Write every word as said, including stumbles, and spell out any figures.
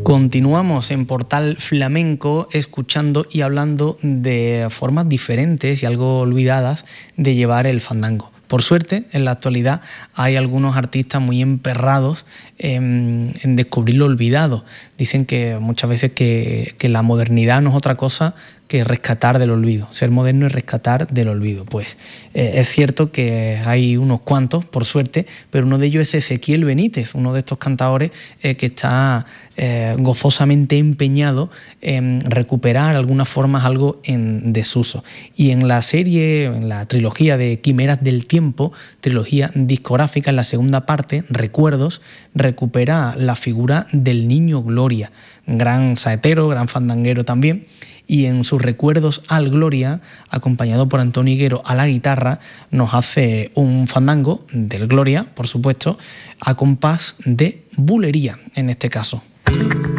Continuamos en Portal Flamenco escuchando y hablando de formas diferentes y algo olvidadas de llevar el fandango. Por suerte, en la actualidad hay algunos artistas muy emperrados en, en descubrir lo olvidado. Dicen que muchas veces que, que la modernidad no es otra cosa que rescatar del olvido. Ser moderno es rescatar del olvido. Pues eh, es cierto que hay unos cuantos, por suerte, pero uno de ellos es Ezequiel Benítez, uno de estos cantadores eh, que está eh, gozosamente empeñado en recuperar algunas formas algo en desuso. Y en la serie, en la trilogía de Quimeras del Tiempo, trilogía discográfica, en la segunda parte, Recuerdos, recupera la figura del Niño Gloria, gran saetero, gran fandanguero también, y en sus Recuerdos al Gloria, acompañado por Antonio Higuero a la guitarra, nos hace un fandango del Gloria, por supuesto, a compás de bulería en este caso.